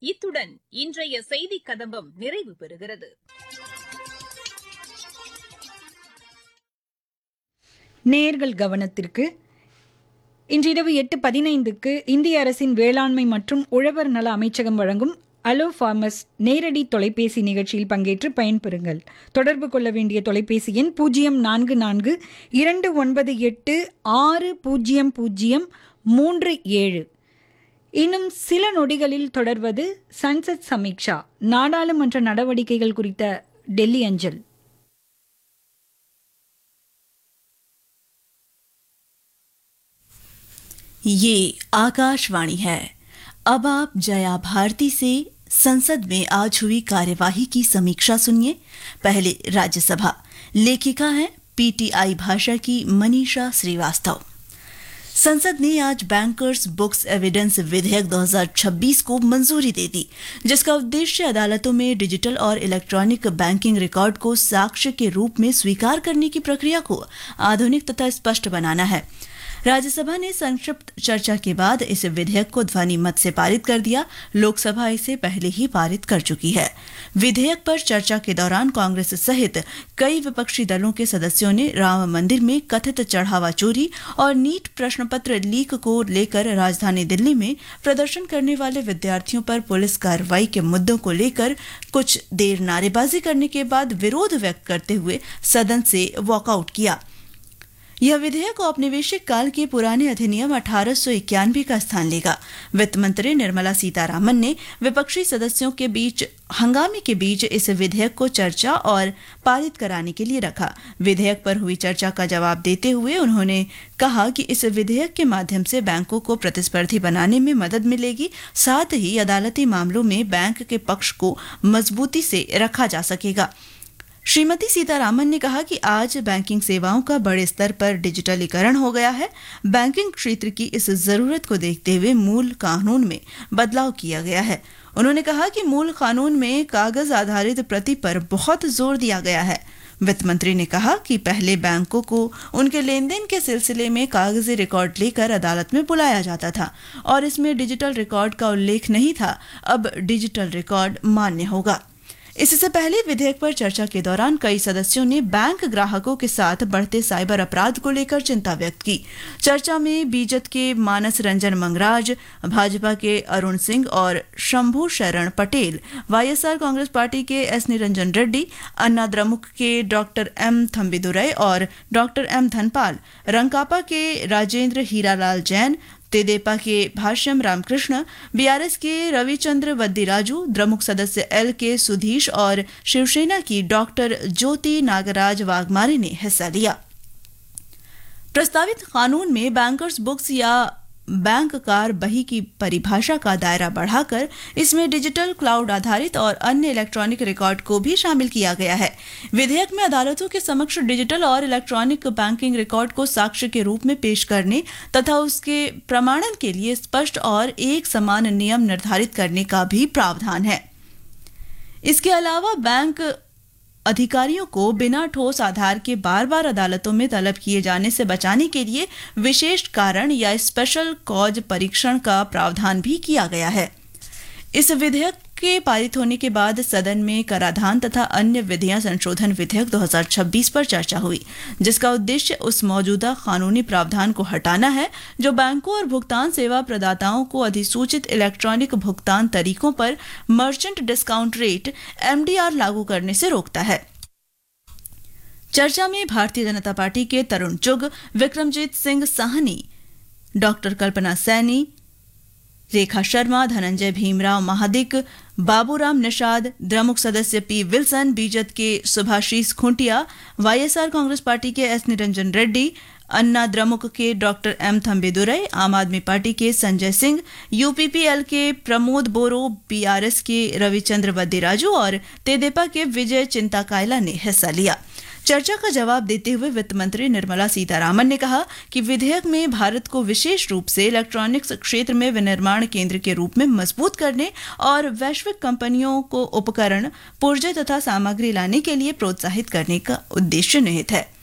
இத்துடன் இன்றைய செய்திக் கதம்பம் நிறைவு பெறுகிறது. நேயர்கள் கவனத்திற்கு இன்றிரவு 8:15க்கு இந்திய அரசின் வேளாண்மை மற்றும் உழவர் நல அமைச்சகம் வழங்கும் அலோ ஃபார்மர்ஸ் நேரடி தொலைபேசி நிகழ்ச்சியில் பங்கேற்று பயன்பெறுங்கள். தொடர்பு கொள்ள வேண்டிய தொலைபேசி எண் 044228600037. இன்னும் சில நொடிகளில் தொடர்வது சன்சத் சமீக்ஷா, நாடாளுமன்ற நடவடிக்கைகள் குறித்த டெல்லி அஞ்சல். ये आकाशवाणी है। अब आप जया भारती से संसद में आज हुई कार्यवाही की समीक्षा सुनिए। पहले राज्यसभा। लेखिका हैं पीटीआई भाषा की मनीषा श्रीवास्तव। संसद ने आज बैंकर्स बुक्स एविडेंस विधेयक 2026 को मंजूरी दे दी, जिसका उद्देश्य अदालतों में डिजिटल और इलेक्ट्रॉनिक बैंकिंग रिकॉर्ड को साक्ष्य के रूप में स्वीकार करने की प्रक्रिया को आधुनिक तथा स्पष्ट बनाना है। राज्यसभा ने संक्षिप्त चर्चा के बाद इस विधेयक को ध्वनि मत से पारित कर दिया। लोकसभा इसे पहले ही पारित कर चुकी है। विधेयक पर चर्चा के दौरान कांग्रेस सहित कई विपक्षी दलों के सदस्यों ने राम मंदिर में कथित चढ़ावा चोरी और नीट प्रश्न पत्र लीक को लेकर राजधानी दिल्ली में प्रदर्शन करने वाले विद्यार्थियों पर पुलिस कार्रवाई के मुद्दों को लेकर कुछ देर नारेबाजी करने के बाद विरोध व्यक्त करते हुए सदन से वॉकआउट किया। यह विधेयक औपनिवेशिक काल के पुराने अधिनियम 1891 का स्थान लेगा। वित्त मंत्री निर्मला सीतारामन ने विपक्षी सदस्यों के बीच हंगामे के बीच इस विधेयक को चर्चा और पारित कराने के लिए रखा। विधेयक पर हुई चर्चा का जवाब देते हुए उन्होंने कहा कि इस विधेयक के माध्यम से बैंकों को प्रतिस्पर्धी बनाने में मदद मिलेगी, साथ ही अदालती मामलों में बैंक के पक्ष को मजबूती से रखा जा सकेगा। श्रीमती सीतारामन ने कहा कि आज बैंकिंग सेवाओं का बड़े स्तर पर डिजिटलीकरण हो गया है। बैंकिंग क्षेत्र की इस जरूरत को देखते हुए मूल कानून में बदलाव किया गया है। उन्होंने कहा कि मूल कानून में कागज आधारित प्रति पर बहुत जोर दिया गया है। वित्त मंत्री ने कहा कि पहले बैंकों को उनके लेन देन के सिलसिले में कागजी रिकॉर्ड लेकर अदालत में बुलाया जाता था और इसमें डिजिटल रिकॉर्ड का उल्लेख नहीं था। अब डिजिटल रिकॉर्ड मान्य होगा। इससे पहले विधेयक पर चर्चा के दौरान कई सदस्यों ने बैंक ग्राहकों के साथ बढ़ते साइबर अपराध को लेकर चिंता व्यक्त की। चर्चा में बीजेपी के मानस रंजन मंगराज, भाजपा के अरुण सिंह और शंभू शरण पटेल, वाईएसआर कांग्रेस पार्टी के एस निरंजन रेड्डी, अन्ना द्रमुक के डॉक्टर एम थम्बिदुरई और डॉक्टर एम धनपाल, रंकापा के राजेंद्र हीरालाल जैन, तेदेपा के भाष्यम रामकृष्ण, बीआरएस के रविचंद्र वद्दीराजू, द्रमुक सदस्य एल के सुधीश और शिवसेना की डॉक्टर ज्योति नागराज वाघमारे ने हिस्सा लिया। प्रस्तावित कानून में बैंकर्स बुक्स या बैंक कार बही की परिभाषा का दायरा बढ़ाकर इसमें डिजिटल, क्लाउड आधारित और अन्य इलेक्ट्रॉनिक रिकॉर्ड को भी शामिल किया गया है। विधेयक में अदालतों के समक्ष डिजिटल और इलेक्ट्रॉनिक बैंकिंग रिकॉर्ड को साक्ष्य के रूप में पेश करने तथा उसके प्रमाणन के लिए स्पष्ट और एक समान नियम निर्धारित करने का भी प्रावधान है। इसके अलावा बैंक अधिकारियों को बिना ठोस आधार के बार बार अदालतों में तलब किए जाने से बचाने के लिए विशेष कारण या स्पेशल कॉज परीक्षण का प्रावधान भी किया गया है। इस विधेयक के पारित होने के बाद सदन में कराधान तथा अन्य विधियां संशोधन विधेयक 2026 पर चर्चा हुई, जिसका उद्देश्य उस मौजूदा कानूनी प्रावधान को हटाना है जो बैंकों और भुगतान सेवा प्रदाताओं को अधिसूचित इलेक्ट्रॉनिक भुगतान तरीकों पर मर्चेंट डिस्काउंट रेट (MDR) लागू करने से रोकता है। चर्चा में भारतीय जनता पार्टी के तरुण चुग, विक्रमजीत सिंह साहनी, डॉक्टर कल्पना सैनी, रेखा शर्मा, धनंजय भीमराव महादिक, बाबूराम निषाद, द्रमुक सदस्य पी विल्सन, बीजेपी के सुभाषीष खुंटिया, वाईएसआर कांग्रेस पार्टी के एस निरंजन रेड्डी, अन्ना द्रमुक के डॉक्टर एम थम्बिदुरई, आम आदमी पार्टी के संजय सिंह, यूपीपीएल के प्रमोद बोरो, बीआरएस के रविचंद्र वद्दीराजू और तेदेपा के विजय चिंताकायला ने हिस्सा लिया। चर्चा का जवाब देते हुए वित्त मंत्री निर्मला सीतारामन ने कहा कि विधेयक में भारत को विशेष रूप से इलेक्ट्रॉनिक्स क्षेत्र में विनिर्माण केंद्र के रूप में मजबूत करने और वैश्विक कंपनियों को उपकरण, पुर्जे तथा सामग्री लाने के लिए प्रोत्साहित करने का उद्देश्य निहित है।